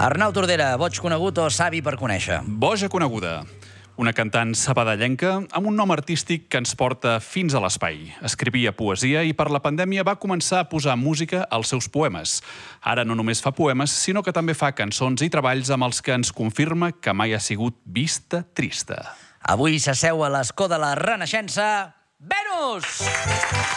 Arnau Tordera, boig conegut o savi per conèixer? Boja coneguda. Una cantant sabadellenca amb un nom artístic que ens porta fins a l'espai. Escrivia poesia i per la pandèmia va començar a posar música als seus poemes. Ara no només fa poemes, sinó que també fa cançons i treballs amb els que ens confirma que mai ha sigut vista trista. Avui s'asseu a l'escó de la Renaixença, Venus!